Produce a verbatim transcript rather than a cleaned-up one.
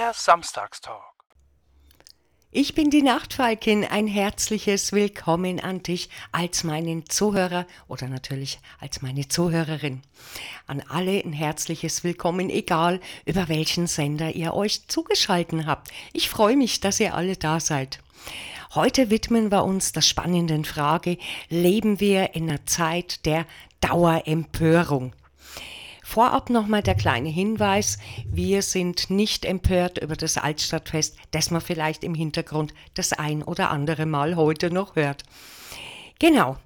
der Samstagstalk. Ich bin die Nachtfalkin, ein herzliches Willkommen an dich als meinen Zuhörer oder natürlich als meine Zuhörerin. An alle ein herzliches Willkommen, egal über welchen Sender ihr euch zugeschaltet habt. Ich freue mich, dass ihr alle da seid. Heute widmen wir uns der spannenden Frage, leben wir in einer Zeit der Dauerempörung? Vorab nochmal der kleine Hinweis, wir sind nicht empört über das Altstadtfest, das man vielleicht im Hintergrund das ein oder andere Mal heute noch hört. Genau,